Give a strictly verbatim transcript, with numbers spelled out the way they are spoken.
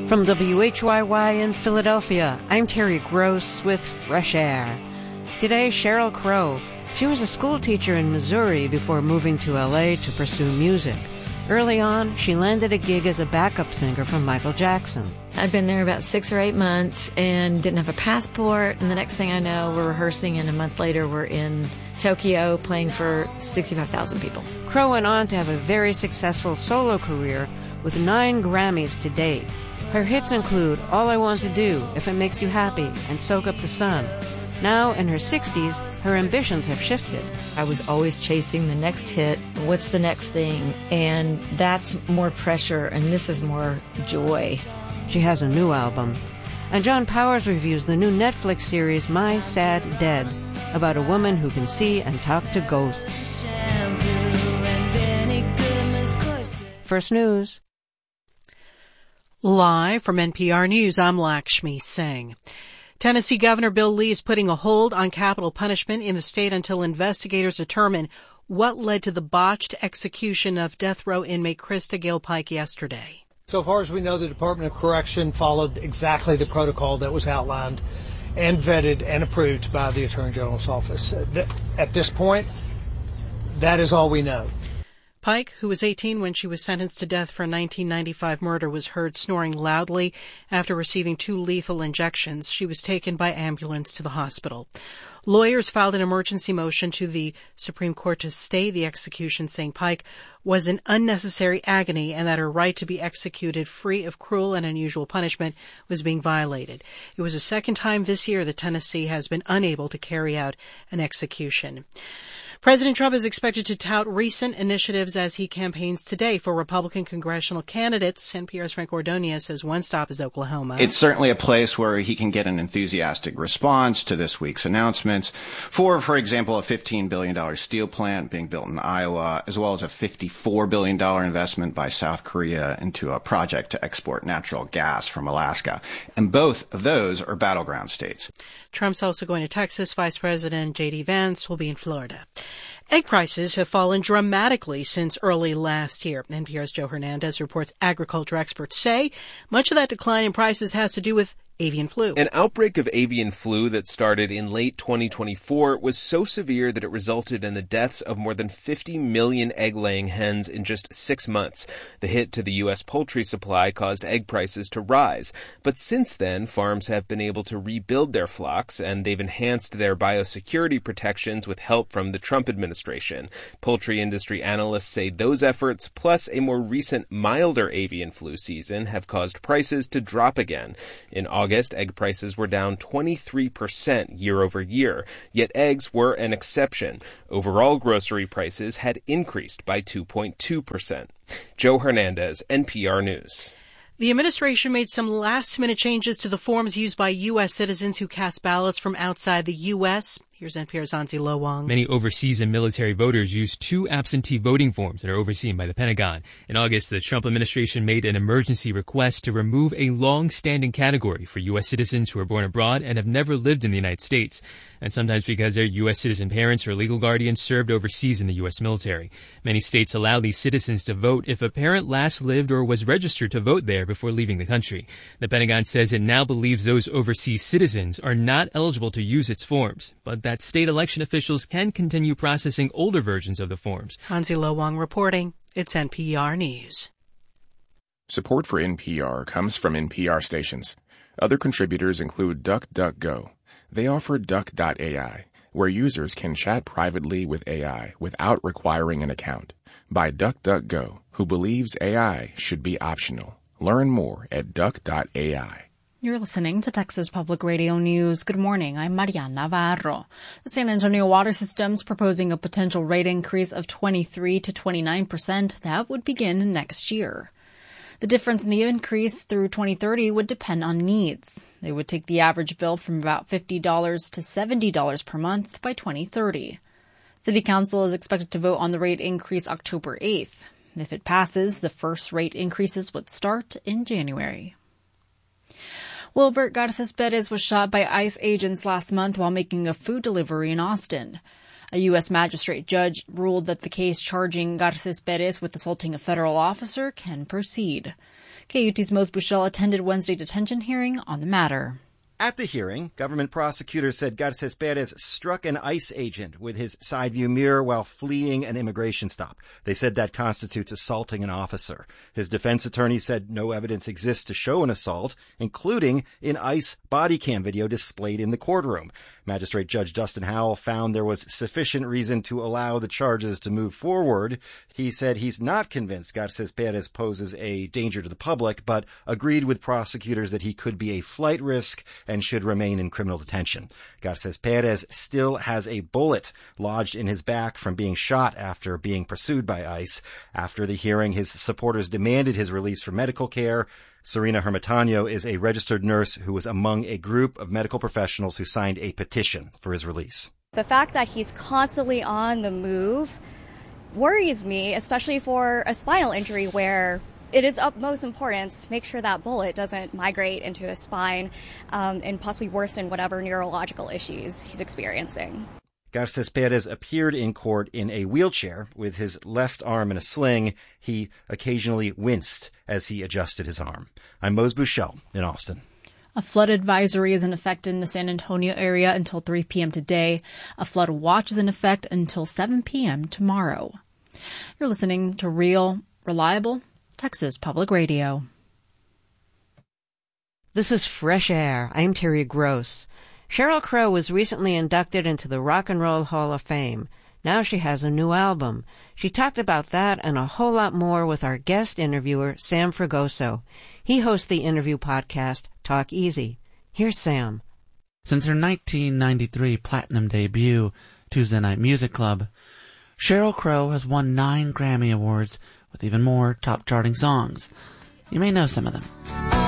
From W H Y Y in Philadelphia, I'm Terry Gross with Fresh Air. Today, Sheryl Crow. She was a school teacher in Missouri before moving to L A to pursue music. Early on, she landed a gig as a backup singer for Michael Jackson. I'd been there about six or eight months and didn't have a passport, and the next thing I know, we're rehearsing, and a month later, we're in Tokyo playing for sixty-five thousand people. Crow went on to have a very successful solo career with nine Grammys to date. Her hits include All I Want to Do, If It Makes You Happy, and Soak Up the Sun. Now, in her sixties, her ambitions have shifted. I was always chasing the next hit. What's the next thing? And that's more pressure, and this is more joy. She has a new album. And John Powers reviews the new Netflix series My Sad Dead, about a woman who can see and talk to ghosts. First News. Live from N P R News, I'm Lakshmi Singh. Tennessee Governor Bill Lee is putting a hold on capital punishment in the state until investigators determine what led to the botched execution of death row inmate Krista Gale Pike yesterday. So far as we know, the Department of Correction followed exactly the protocol that was outlined and vetted and approved by the Attorney General's office. At this point, that is all we know. Pike, who was eighteen when she was sentenced to death for a nineteen ninety-five murder, was heard snoring loudly after receiving two lethal injections. She was taken by ambulance to the hospital. Lawyers filed an emergency motion to the Supreme Court to stay the execution, saying Pike was in unnecessary agony and that her right to be executed free of cruel and unusual punishment was being violated. It was the second time this year that Tennessee has been unable to carry out an execution. President Trump is expected to tout recent initiatives as he campaigns today for Republican congressional candidates. N P R's Frank Ordonez says one stop is Oklahoma. It's certainly a place where he can get an enthusiastic response to this week's announcements for, for example, a fifteen billion dollars steel plant being built in Iowa, as well as a fifty-four billion dollars investment by South Korea into a project to export natural gas from Alaska. And both of those are battleground states. Trump's also going to Texas. Vice President J D Vance will be in Florida. Egg prices have fallen dramatically since early last year. N P R's Joe Hernandez reports agriculture experts say much of that decline in prices has to do with avian flu. An outbreak of avian flu that started in late twenty twenty-four was so severe that it resulted in the deaths of more than fifty million egg-laying hens in just six months. The hit to the U S poultry supply caused egg prices to rise. But since then, farms have been able to rebuild their flocks, and they've enhanced their biosecurity protections with help from the Trump administration. Poultry industry analysts say those efforts, plus a more recent milder avian flu season, have caused prices to drop again. In August, August, egg prices were down twenty-three percent year over year, yet eggs were an exception. Overall grocery prices had increased by two point two percent. Joe Hernandez, N P R News. The administration made some last-minute changes to the forms used by U S citizens who cast ballots from outside the U S Here's N P R's Anzi Lowong. Many overseas and military voters use two absentee voting forms that are overseen by the Pentagon. In August, the Trump administration made an emergency request to remove a long-standing category for U S citizens who are born abroad and have never lived in the United States, and sometimes because their U S citizen parents or legal guardians served overseas in the U S military. Many states allow these citizens to vote if a parent last lived or was registered to vote there before leaving the country. The Pentagon says it now believes those overseas citizens are not eligible to use its forms, but that state election officials can continue processing older versions of the forms. Hansi Lowong reporting. It's N P R News. Support for N P R comes from N P R stations. Other contributors include DuckDuckGo. They offer Duck dot A I, where users can chat privately with A I without requiring an account. By DuckDuckGo, who believes A I should be optional. Learn more at Duck dot A I. You're listening to Texas Public Radio News. Good morning. I'm Mariana Navarro. The San Antonio Water System's proposing a potential rate increase of twenty-three to twenty-nine percent that would begin next year. The difference in the increase through twenty thirty would depend on needs. It would take the average bill from about fifty dollars to seventy dollars per month by twenty thirty. City Council is expected to vote on the rate increase October eighth. If it passes, the first rate increases would start in January. Wilbert Garces Perez was shot by ICE agents last month while making a food delivery in Austin. A U S magistrate judge ruled that the case charging Garces Perez with assaulting a federal officer can proceed. K U T's Mose Bushell attended Wednesday detention hearing on the matter. At the hearing, government prosecutors said Garces Perez struck an ICE agent with his side view mirror while fleeing an immigration stop. They said that constitutes assaulting an officer. His defense attorney said no evidence exists to show an assault, including in ICE body cam video displayed in the courtroom. Magistrate Judge Dustin Howell found there was sufficient reason to allow the charges to move forward. He said he's not convinced Garces Perez poses a danger to the public, but agreed with prosecutors that he could be a flight risk and should remain in criminal detention. Garces Perez still has a bullet lodged in his back from being shot after being pursued by ICE. After the hearing, his supporters demanded his release for medical care. Serena Hermontano is a registered nurse who was among a group of medical professionals who signed a petition for his release. The fact that he's constantly on the move worries me, especially for a spinal injury where it is of most importance to make sure that bullet doesn't migrate into his spine um, and possibly worsen whatever neurological issues he's experiencing. Garces Perez appeared in court in a wheelchair with his left arm in a sling. He occasionally winced as he adjusted his arm. I'm Mose Bushell in Austin. A flood advisory is in effect in the San Antonio area until three p.m. today. A flood watch is in effect until seven p.m. tomorrow. You're listening to Real, Reliable Texas Public Radio. This is Fresh Air. I'm Terry Gross. Sheryl Crow was recently inducted into the Rock and Roll Hall of Fame. Now she has a new album. She talked about that and a whole lot more with our guest interviewer, Sam Fragoso. He hosts the interview podcast, Talk Easy. Here's Sam. Since her nineteen ninety-three platinum debut, Tuesday Night Music Club, Sheryl Crow has won nine Grammy Awards with even more top-charting songs. You may know some of them.